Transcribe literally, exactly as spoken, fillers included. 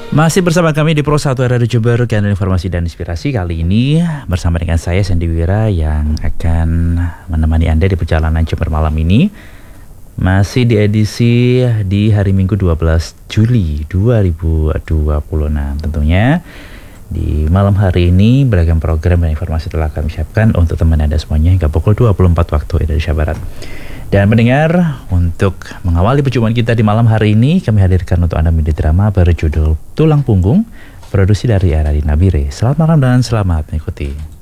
Masih bersama kami di Pro satu Radio Jember, kanal informasi dan inspirasi. Kali ini bersama dengan saya Sandy Wira yang akan menemani Anda di perjalanan Jember malam ini. Masih di edisi di hari Minggu dua belas Juli dua ribu dua puluh enam. Tentunya di malam hari ini beragam program dan informasi telah kami siapkan untuk teman Anda semuanya hingga pukul dua puluh empat waktu Indonesia Barat. Dan mendengar, untuk mengawali perjumpaan kita di malam hari ini, kami hadirkan untuk Anda mini drama berjudul Tulang Punggung, produksi dari Aradina Bire. Selamat malam dan selamat mengikuti.